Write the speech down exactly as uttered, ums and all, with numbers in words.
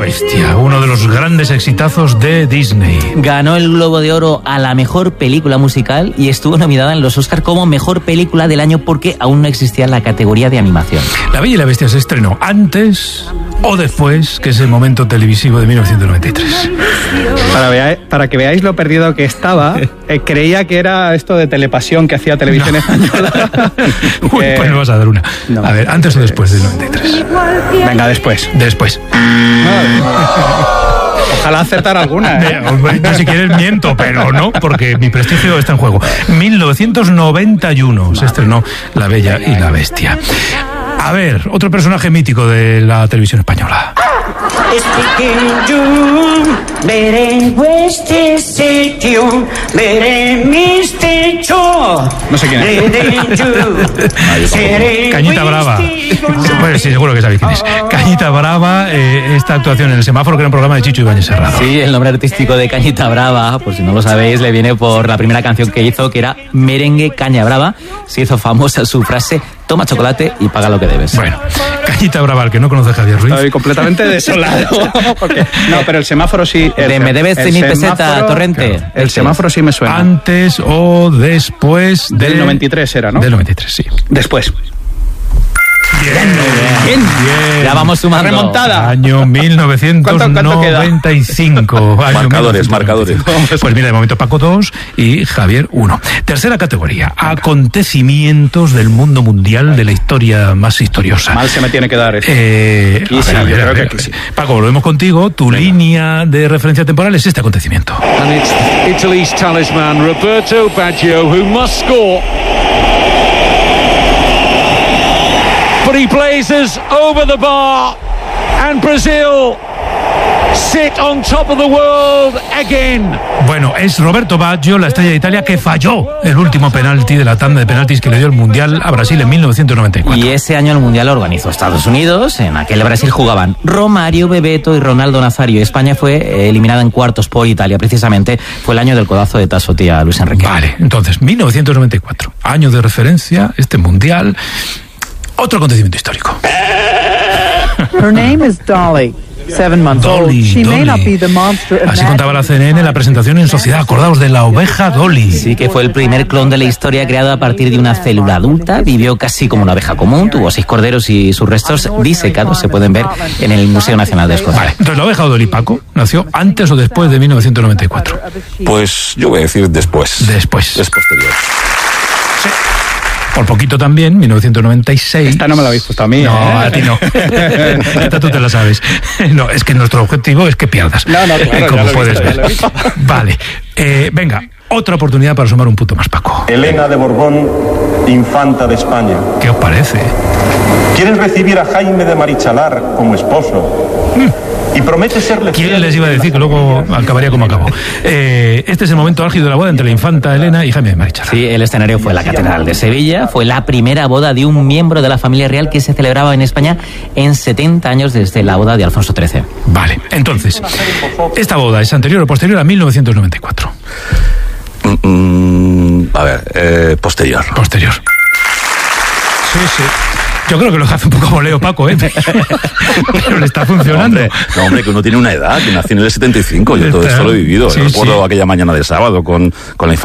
Bestia, uno de los grandes exitazos de Disney. Ganó el Globo de Oro a la mejor película musical y estuvo nominada en los Oscar como mejor película del año porque aún no existía la categoría de animación. La Bella y la Bestia se estrenó antes o después que ese momento televisivo de mil novecientos noventa y tres. Para, vea, para que veáis lo perdido que estaba, eh, creía que era esto de Telepasión que hacía Televisión no. Española. Uy, eh, pues me vas a dar una. No, a ver, ¿antes o después del noventa y tres? Venga, después. Después. Ojalá acertar alguna. ¿eh? Yo si quieres miento, pero no, porque mi prestigio está en juego. mil novecientos noventa y uno se estrenó La Bella y la Bestia. A ver, otro personaje mítico de la televisión española. No sé quién es. Cañita Brava. Pues sí, seguro que sabéis quién es. Cañita Brava, eh, esta actuación en El Semáforo, que era un programa de Chicho Ibáñez Serrano. Sí, el nombre artístico de Cañita Brava, por si no lo sabéis, le viene por la primera canción que hizo, que era Merengue Caña Brava. Se hizo famosa su frase: toma chocolate y paga lo que debes. Bueno, Cañita Brava, el que no conoce Javier Ruiz. Estoy completamente desolado. Porque, no, pero el semáforo sí. El, de me debes cien mil peseta, Torrente. Claro, el semáforo sí me suena. Antes o después de... Del noventa y tres era, ¿no? Del noventa y tres, sí. Después. Bien, bien, bien. Ya vamos sumando. Remontada. Año mil novecientos noventa y cinco. Año marcadores, marcadores. Pues mira, de momento Paco dos y Javier uno. Tercera categoría, acontecimientos del mundo mundial de la historia más historiosa. Mal se me tiene que dar eso. Eh, aquí sí, ver, yo ver, creo ver, que aquí sí. Paco, volvemos contigo. Tu Venga. línea de referencia temporal es este acontecimiento. And it's Italy's talisman, Roberto Baggio, who must score. But he blazes over the bar, and Brazil sit on top of the world again. Bueno, es Roberto Baggio, la estrella de Italia, que falló el último penalti de la tanda de penaltis que le dio el Mundial a Brasil en mil novecientos noventa y cuatro. Y ese año el Mundial lo organizó Estados Unidos. En aquel Brasil jugaban Romario, Bebeto y Ronaldo Nazario. España fue eliminada en cuartos por Italia. Precisamente fue el año del codazo de Tassotti a Luis Enrique. Vale, entonces, mil novecientos noventa y cuatro, año de referencia, este Mundial. Otro acontecimiento histórico. Her name is Dolly. Seven months Dolly, old. She Dolly. may not be the monster. Así contaba la C N N en la presentación en Sociedad. Acordaos de la oveja Dolly. Sí, que fue el primer clon de la historia creado a partir de una célula adulta. Vivió casi como una oveja común, tuvo seis corderos y sus restos disecados se pueden ver en el Museo Nacional de Escocia. Vale, entonces la oveja Dolly, Paco, ¿nació antes o después de mil novecientos noventa y cuatro? Pues yo voy a decir después. Después. Es posterior. Sí. Por poquito también, mil novecientos noventa y seis. Esta no me la habéis puesto a mí. No, ¿eh? a ti no. Esta tú te la sabes. No, es que nuestro objetivo es que pierdas. No, no, claro, como ya lo he puedes visto, ya ver. lo he visto. Vale. Eh, venga, otra oportunidad para sumar un punto más, Paco. Elena de Borbón, infanta de España. ¿Qué os parece? ¿Quieres recibir a Jaime de Marichalar como esposo? Mm. Y promete serle... ¿Quién les iba a decir que luego acabaría como acabó? Eh, este es el momento álgido de la boda entre la infanta Elena y Jaime de Marichalar. Sí, el escenario fue la Catedral de Sevilla. Fue la primera boda de un miembro de la familia real que se celebraba en España en setenta años desde la boda de Alfonso trece. Vale, entonces, ¿esta boda es anterior o posterior a mil novecientos noventa y cuatro? Mm, a ver, eh, posterior. Posterior. Sí, sí. Yo creo que lo hace un poco como Leo Paco, ¿eh? Pero le está funcionando. No, hombre, no, hombre, que uno tiene una edad, que nació en el setenta y cinco. Yo todo esto lo he vivido. Sí, Recuerdo sí. aquella mañana de sábado con, con la